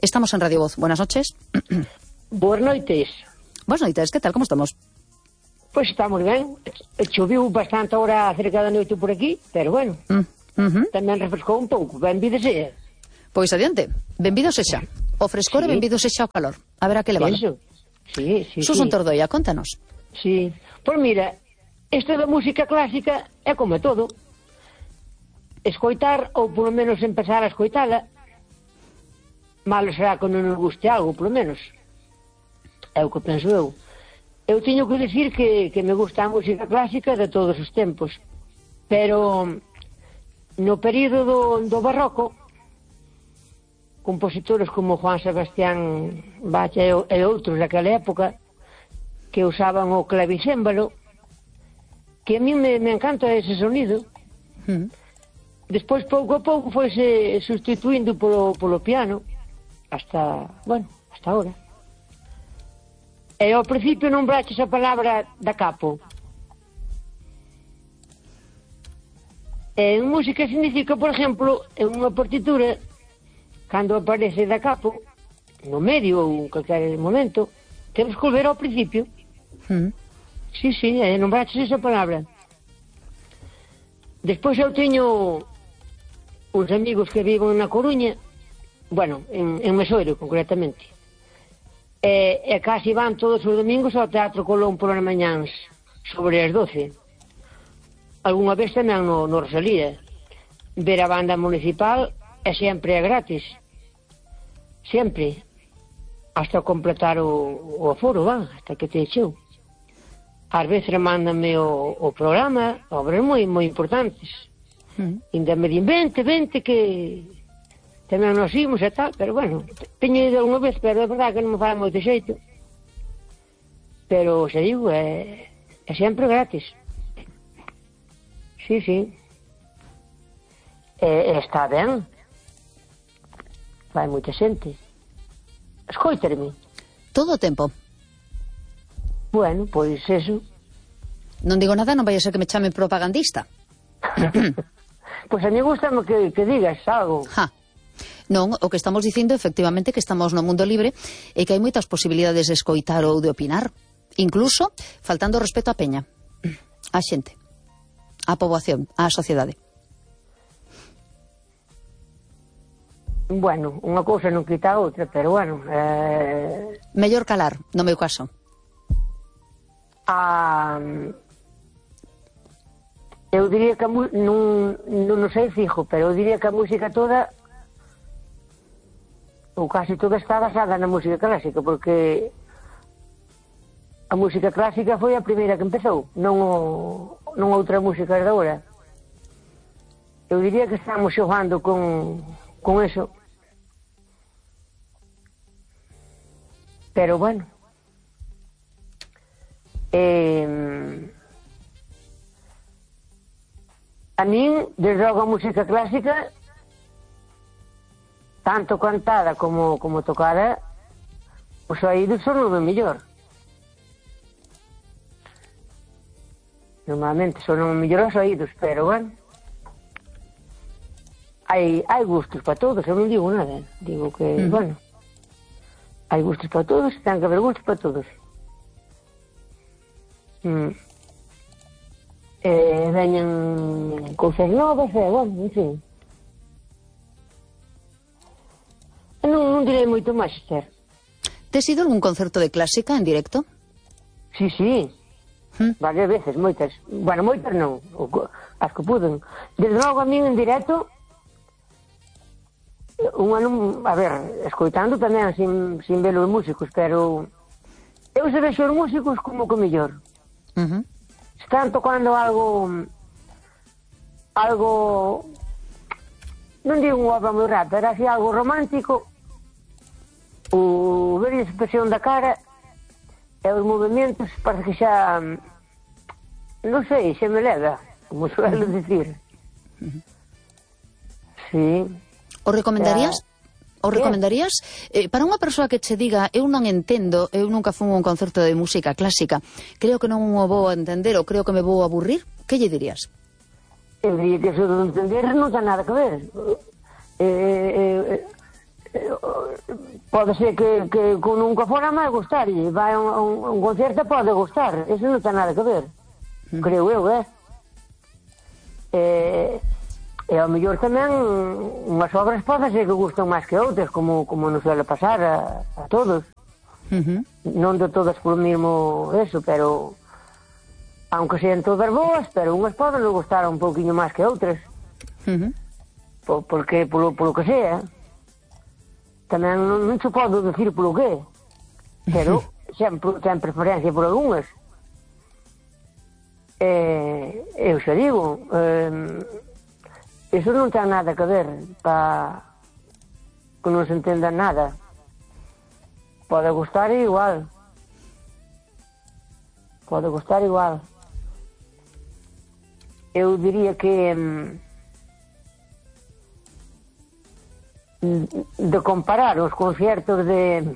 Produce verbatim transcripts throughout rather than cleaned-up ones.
Estamos en Radio Voz. Buenas noches. Boas noites. Boas noites, que tal, como estamos? Pois estamos ben. Choviu bastante ahora cerca da noite por aquí, pero bueno, Mm, uh -huh. tamén refrescou un pouco. Benvida sea. Pois adiante, benvido sexa. O frescor Sí. e benvido sexa o calor. A ver a que levalo. Eso. Sí, sí, Susan sí. Tordoia, contanos. Sí. Pois mira, isto da música clásica é como todo. Escoitar, ou polo menos empezar a escoitala, malo será que non nos guste algo, polo menos. É o que penso eu. Eu teño que decir que, que me gusta a música clásica de todos os tempos, pero no período do, do barroco, compositores como Juan Sebastián Bach e, e outros daquela época que usaban o clavicémbalo, que a mí me, me encanta ese sonido. Mm. Despois, pouco a pouco, foise sustituindo polo, polo piano, hasta, bueno, hasta ahora. E ao principio nombraches a palabra da capo. E en música significa, por exemplo, en unha partitura, cando aparece da capo, no medio ou en calquer momento, temos que volver ao principio. Mm. Sí, sí, e nombraches esa palabra. Despois eu teño uns amigos que viven na Coruña, bueno, en, en Mesoiro concretamente, e, e casi van todos os domingos ao Teatro Colón polas mañáns sobre as doce. Algúna vez tamén no, no Rosalía. Ver a banda municipal é sempre é gratis, sempre, hasta completar o, o aforo, va, hasta que te echeu. Ás veces mándame o, o programa, obras moi moi importantes. Mm. Ainda me din, vente, vente, que tamén nos imos e tal, pero bueno, teño ido alguna vez, pero é verdade que non me fai moito xeito. Pero, se digo, é, é sempre gratis. Sí, sí. E, e está ben. Vai moita xente. Escoitarme. Todo o tempo. Bueno, pois eso. Non digo nada, non vai a ser que me chamen propagandista. Pois a mí gustame que, que digas algo. Ja. Non, o que estamos dicindo efectivamente que estamos no mundo libre e que hai moitas posibilidades de escoitar ou de opinar, incluso faltando respeto á peña, á xente, á poboación, á sociedade. Bueno, unha cousa non quita a outra, pero bueno, eh... Mellor calar, no meu caso. a... eu diría que a mu... non, non, non sei fijo, pero eu diría que a música toda, ou casi toda, está basada na música clásica, porque a música clásica foi a primeira que empezou, non, o... non outra música de agora. Eu diría que estamos xogando con, con eso. Pero bueno, eh... a min, desde logo a música clásica, tanto cantada como, como tocada, os oídos son o mellor. Normalmente son o mellor os oídos, pero bueno, hai, hai gustos para todos, eu non digo nada, digo que, mm. bueno, hai gustos para todos, ten que haber gustos para todos. Mm. Eh, veñan cousas novas e, bueno, en fin. Non, non direi moito máis, Esther. Tes ido algún concerto de clásica en directo? Sí, sí, ¿Mm? varias veces, moitas. Bueno, moitas non, as que puden. Desde logo a min en directo, unha non, a ver, escoitando tamén sin, sin ver os músicos, pero eu se vexo os músicos como que mellor. Uh -huh. Están tocando algo algo non digo unha obra moi rata, era así algo romántico, o ver a expresión da cara e os movimentos parece que xa non sei, xa me leva, como suelo dicir. Sí. O recomendarías? O recomendarías? Eh, para unha persoa que che diga eu non entendo, eu nunca fun a un concerto de música clásica, creo que non o vou a entender ou creo que me vou a aburrir, que lle dirías? Eu diría que eso de entender non ten nada que ver. Eh, eh, eh, pode ser que, que con nunca fora máis gustar, e vai a un, a un, a un concerto pode gustar, eso non ten nada que ver, mm. creo eu, eh? E, e ao mellor tamén unhas obras pode ser que gustan máis que outras, como, como nos suele pasar a, a todos. Uh-huh. Non de todas polo mismo eso, pero aunque sean todas boas, pero unhas poden nos gustar un pouquinho máis que outras. Uh-huh. Por, porque polo, polo que sea tamén non, non se pode decir polo que, pero uh-huh. sempre ten preferencia por algunhas. Eh, eu xa digo, eh, eso non ten nada que ver para que non se entenda nada. Pode gustar igual, pode gustar igual. Eu diría que de comparar os concertos de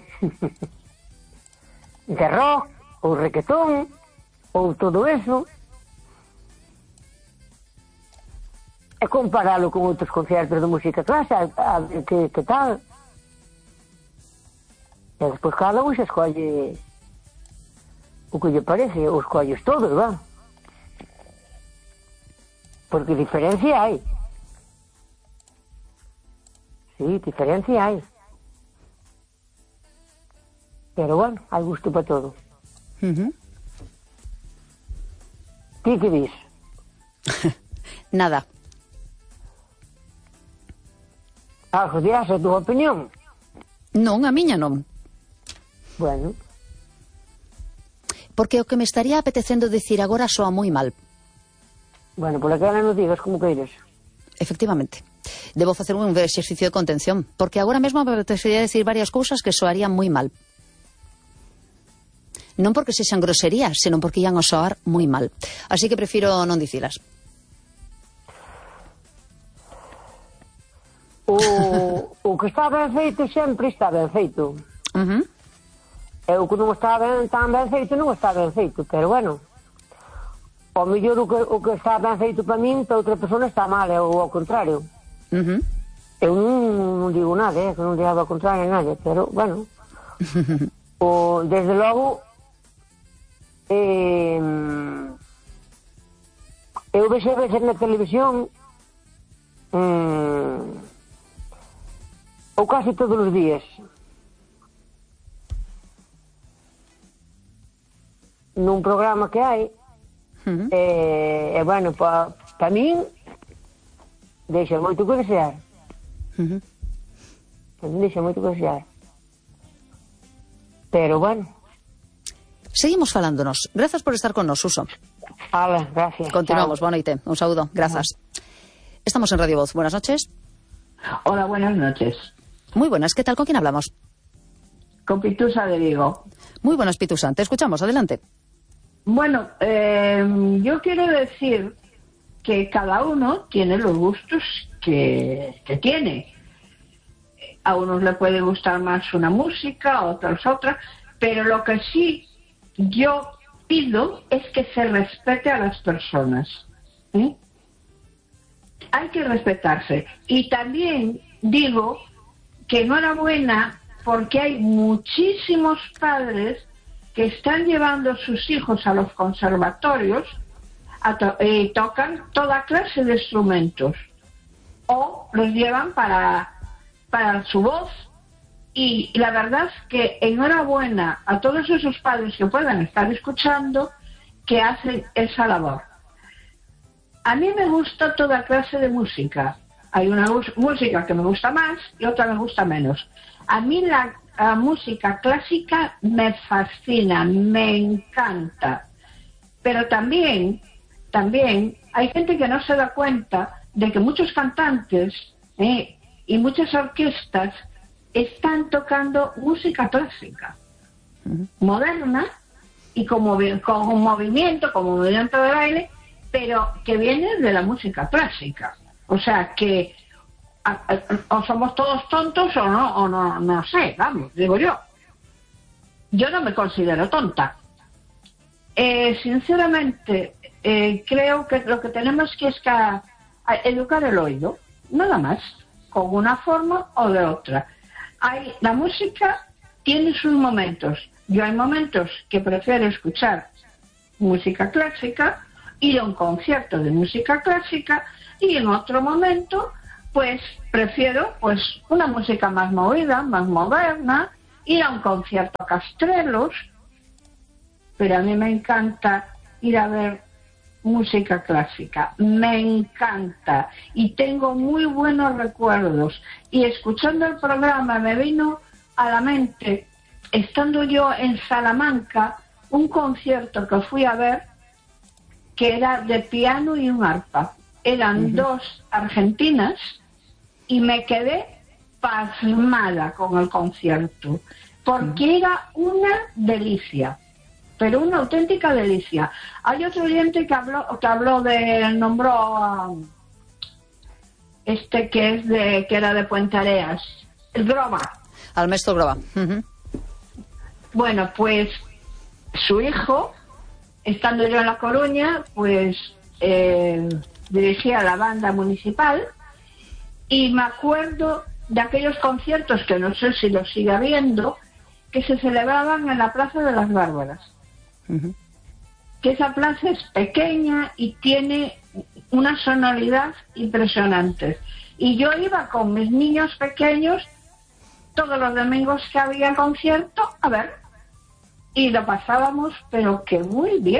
de rock ou requetón ou todo eso e comparalo con outros concertos de música clásica, a ver que, que tal, e despois cada un se escolle o que lle parece, os colles todos, va, porque diferencia hai. Sí, diferencia hai. Pero bueno, hai gusto para todo. Uh-huh. Ti que dis? Nada. Algo dirás a túa opinión? Non, a miña non. Bueno. Porque o que me estaría apetecendo dicir agora soa moi mal. Bueno, por aquela non digas como queires. Efectivamente. Debo facer un exercicio de contención, porque agora mesmo me apetecería decir varias cousas que soarían moi mal. Non porque sexan groserías, senón porque ian a soar moi mal. Así que prefiro non dicilas. O, o que está ben feito sempre está ben feito. Uh-huh. E o que non está ben, tan ben feito non está ben feito, pero bueno, ao mellor o que, o que está ben feito para min, para outra persona está mal, ou ao contrario. Uh-huh. Eu non, non digo nada, eh, que non digo ao contrario a nadie, pero bueno, o, desde logo eh, eu vexo a veces na televisión mm, ou casi todos os días nun programa que hai. Uh-huh. E, e bueno, para pa min deixa moito que desear. Uh-huh. Deixa moito que desear. Pero bueno, seguimos falándonos. Grazas por estar con nos, Suso. Ala, gracias. Continuamos, boa noite. Un saúdo, grazas. Uh-huh. Estamos en Radio Voz. Buenas noches. Hola, buenas noches. Muy buenas, ¿qué tal? ¿Con quién hablamos? Con Pitusa de Vigo. Muy buenas, Pitusa. Te escuchamos, adelante. Bueno, eh, yo quiero decir que cada uno tiene los gustos que, que tiene. A unos le puede gustar más una música, a otros otra, pero lo que sí yo pido es que se respete a las personas. ¿eh? Hay que respetarse. Y también digo que enhorabuena porque hay muchísimos padres que están llevando a sus hijos a los conservatorios a to- y tocan toda clase de instrumentos o los llevan para, para su voz, y la verdad es que enhorabuena a todos esos padres que puedan estar escuchando que hacen esa labor. A mí me gusta toda clase de música. Hay una gus- música que me gusta más y otra me gusta menos. A mí la La música clásica me fascina, me encanta, pero también, también hay gente que no se da cuenta de que muchos cantantes eh, y muchas orquestas están tocando música clásica, uh-huh. moderna y como con movimiento, como movimiento de baile, pero que viene de la música clásica. O sea que o somos todos tontos o no, o no, no sé, vamos, digo yo. Yo no me considero tonta. Eh, sinceramente, eh, creo que lo que tenemos que es que a, a educar el oído, nada más, con una forma o de otra. hay, la música tiene sus momentos. Yo hay momentos que prefiero escuchar música clásica, ir a un concierto de música clásica, y en otro momento pues prefiero pues una música más movida, más moderna, ir a un concierto a Castrelos, pero a mí me encanta ir a ver música clásica, me encanta, y tengo muy buenos recuerdos, y escuchando el programa me vino a la mente, estando yo en Salamanca, un concierto que fui a ver que era de piano y un arpa. Eran uh-huh. dos argentinas y me quedé pasmada con el concierto, porque uh-huh. era una delicia, pero una auténtica delicia. Hay otro oyente que habló, que habló de, nombró a este que es de, que era de Puente Areas, el Groba. Al maestro Groba. Uh-huh. Bueno, pues su hijo, estando yo en La Coruña, pues eh, dirigía la banda municipal, y me acuerdo de aquellos conciertos, que no sé si los sigue habiendo, que se celebraban en la Plaza de las Bárbaras. Uh-huh. Que esa plaza es pequeña y tiene una sonoridad impresionante. Y yo iba con mis niños pequeños todos los domingos que había concierto a ver, y lo pasábamos pero que muy bien.